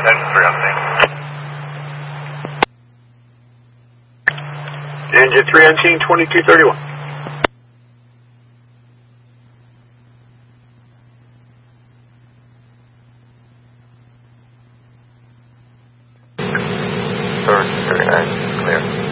Engine 3 on scene. Engine 3 on scene, 2231. Source 39, clear.